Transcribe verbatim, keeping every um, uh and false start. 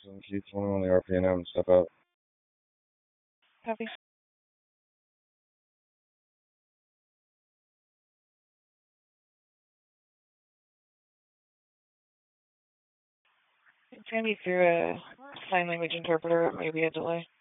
and Q twenty on the R P N M and step out. Copy. It's going to be through a sign language interpreter. It may be a delay.